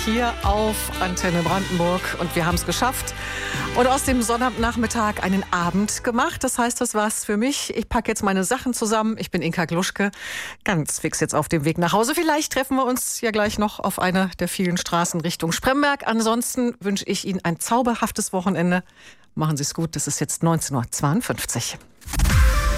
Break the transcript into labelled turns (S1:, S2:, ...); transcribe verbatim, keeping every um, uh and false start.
S1: hier auf Antenne Brandenburg und wir haben es geschafft und aus dem Sonnabendnachmittag einen Abend gemacht. Das heißt, das war's für mich. Ich packe jetzt meine Sachen zusammen. Ich bin Inka Gluschke, ganz fix jetzt auf dem Weg nach Hause. Vielleicht treffen wir uns ja gleich noch auf einer der vielen Straßen Richtung Spremberg. Ansonsten wünsche ich Ihnen ein zauberhaftes Wochenende. Machen Sie es gut. Das ist jetzt neunzehn Uhr zweiundfünfzig.